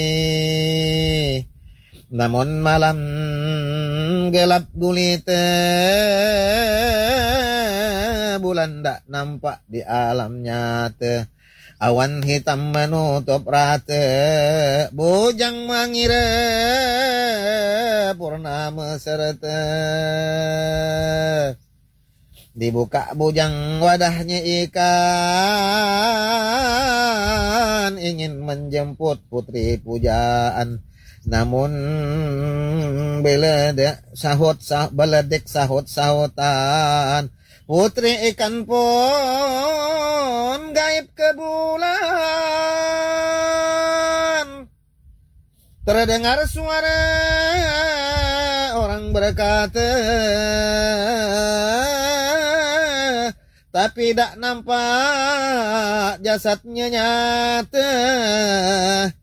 Namun malam gelap gulita, bulan tak nampak di alam nyata. Awan hitam menutup rata, bujang mengira purnama serta. Dibuka bujang wadahnya ikan, ingin menjemput putri pujaan. Namun beledek sahut-sahutan, putri ikan pun gaib ke bulan. Terdengar suara orang berkata, tapi tak nampak jasadnya nyata.